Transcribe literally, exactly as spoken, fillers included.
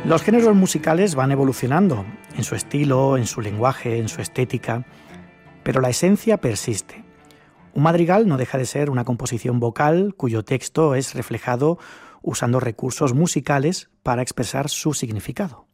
Los géneros musicales van evolucionando en su estilo, en su lenguaje, en su estética, pero la esencia persiste. Un madrigal no deja de ser una composición vocal cuyo texto es reflejado usando recursos musicales para expresar su significado.